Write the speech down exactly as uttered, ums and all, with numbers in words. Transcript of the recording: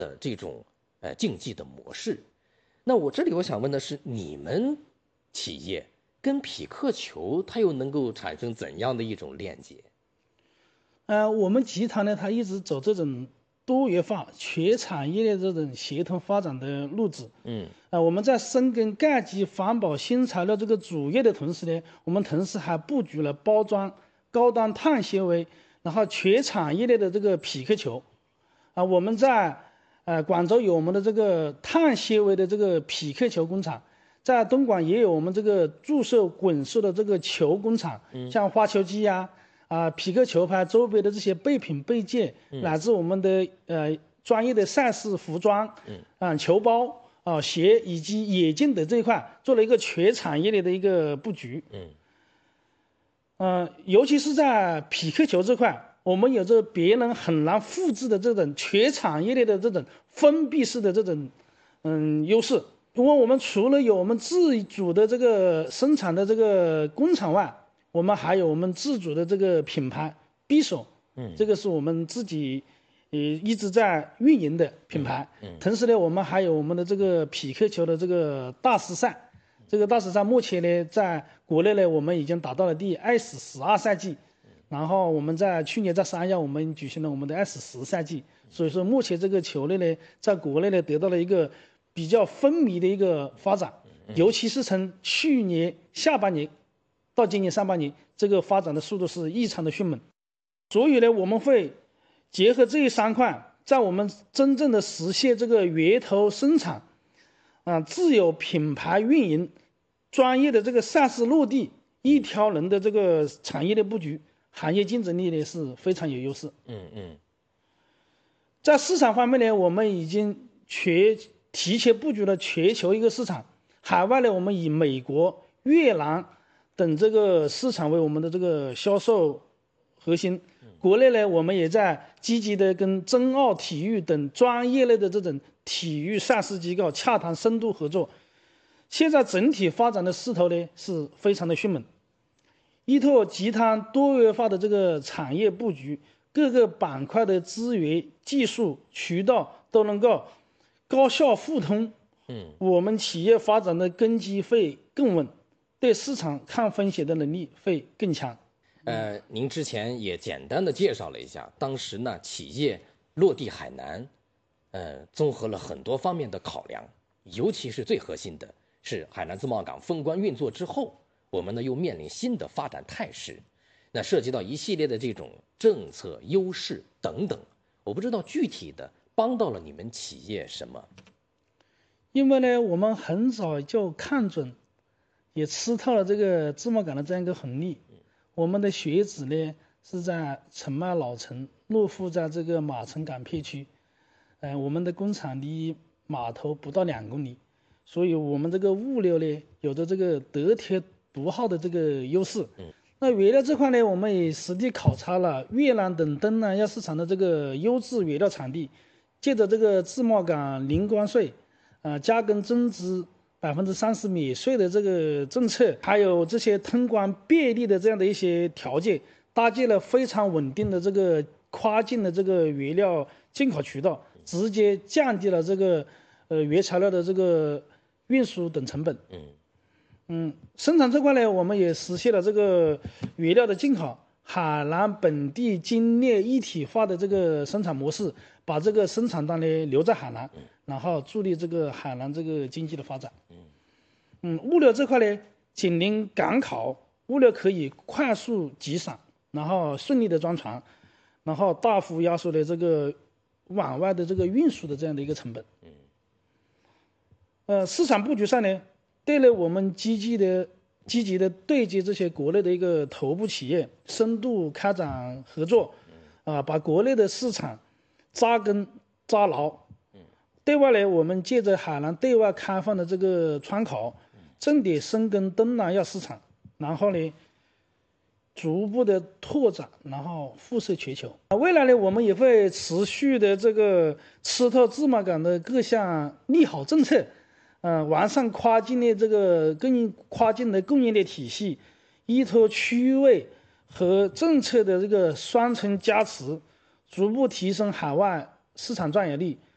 的这种呃竞技的模式。那我这里我想问的是，你们企业跟匹克球它又能够产生怎样的一种链接？ 呃，我们集团呢，它一直走这种多元化、全产业的这种协同发展的路子。 嗯， 呃，我们在深耕钙基环保新材料这个主业的同时呢，我们同时还布局了包装、高端碳纤维，然后全产业链的这个匹克球。啊，我们在呃广州有我们的这个碳纤维的这个匹克球工厂，在东莞也有我们这个注射滚射的这个球工厂，像花球机呀、啊，匹克球拍周边的这些备品备件，乃至我们的呃专业的赛事服装，啊球包啊鞋以及眼镜等这一块，做了一个全产业链的一个布局。嗯，呃，尤其是在匹克球这块，我们有着别人很难复制的这种全产业链的这种封闭式的这种嗯优势。因为我们除了有我们自主的这个生产的这个工厂外，我们还有我们自主的这个品牌 B 手，嗯，这个是我们自己呃一直在运营的品牌。嗯，嗯同时呢，我们还有我们的这个匹克球的这个大师赛，这个大师赛目前呢，在国内呢，我们已经达到了第 S 十二赛季，然后我们在去年在三亚我们举行了我们的 S 十赛季，所以说目前这个球类呢，在国内呢得到了一个比较风靡的一个发展，尤其是从去年下半年到今年上半年，这个发展的速度是异常的迅猛。所以呢，我们会结合这三块，在我们真正的实现这个源头生产，啊，自有品牌运营，专业的这个赛事落地，一条龙的这个产业的布局，行业竞争力呢是非常有优势。 嗯嗯， 在市场方面呢，我们已经全提前布局了全球一个市场，海外呢，我们以美国、越南等这个市场为我们的这个销售核心。国内呢，我们也在积极的跟中奥体育等专业类的这种体育赛事机构洽谈深度合作。现在整体发展的势头呢是非常的迅猛。依托集团多元化的这个产业布局，各个板块的资源、技术、渠道都能够高效互通，嗯，我们企业发展的根基会更稳，对市场抗风险的能力会更强。 呃，您之前也简单的介绍了一下，当时呢，企业落地海南，呃，综合了很多方面的考量，尤其是最核心的是海南自贸港封关运作之后，我们呢又面临新的发展态势，那涉及到一系列的这种政策优势等等，我不知道具体的帮到了你们企业什么。 因为呢，我们很早就看准，也吃透了这个自贸港的这样一个红利。我们的选址呢是在澄迈老城，落户在这个马城港片区。嗯、呃，我们的工厂离码头不到两公里，所以我们这个物流呢有着这个得天独厚的这个优势。嗯，那原料这块呢，我们也实地考察了越南等东南亚市场的这个优质原料产地，借着这个自贸港零关税，呃，加工增值百分之三十免税的这个政策，还有这些通关便利的这样的一些条件，搭建了非常稳定的这个跨境的这个原料进口渠道，直接降低了这个呃原材料的这个运输等成本。嗯嗯，生产这块呢，我们也实现了这个原料的进口，海南本地精炼一体化的这个生产模式，把这个生产端呢留在海南，然后助力这个海南这个经济的发展。嗯，物流这块呢，紧邻港口，物流可以快速集散，然后顺利的装船，然后大幅压缩了这个往外的这个运输的这样的一个成本。嗯，呃，市场布局上呢，对了我们积极的积极的对接这些国内的一个头部企业，深度开展合作，啊、呃，把国内的市场扎根扎牢。对外呢，我们借着海南对外开放的这个窗口，重点深耕东南亚市场，然后呢，逐步的拓展，然后辐射全球。未来呢，我们也会持续的这个吃透自贸港的各项利好政策，呃，完善跨境的这个供应跨境的供应链体系，依托区位和政策的这个双重加持，逐步提升海外市场占有率，